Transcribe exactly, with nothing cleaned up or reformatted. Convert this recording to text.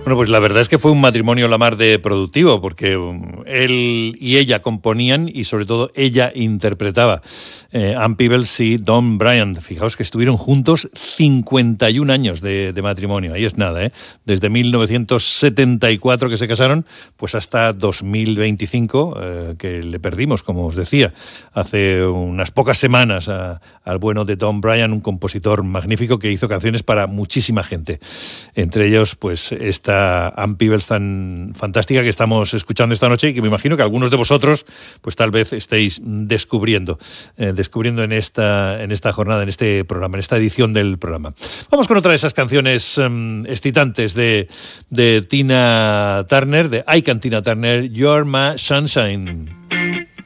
Bueno, pues la verdad es que fue un matrimonio la mar de productivo, porque él y ella componían y sobre todo ella interpretaba. Eh, Ann Peebles y Don Bryant, fijaos que estuvieron juntos cincuenta y un años de, de matrimonio, ahí es nada, ¿eh? Desde mil novecientos setenta y cuatro que se casaron, pues hasta dos mil veinticinco, eh, que le perdimos, como os decía, hace unas pocas semanas a, al bueno de Don Bryant, un compositor magnífico que hizo canciones para muchísima gente. Entre ellos, pues esta Ann Peebles tan fantástica que estamos escuchando esta noche y que me imagino que algunos de vosotros pues tal vez estéis descubriendo eh, descubriendo en esta, en esta jornada, en este programa, en esta edición del programa. Vamos con otra de esas canciones um, excitantes de, de Tina Turner, de I Can Tina Turner, You're My Sunshine.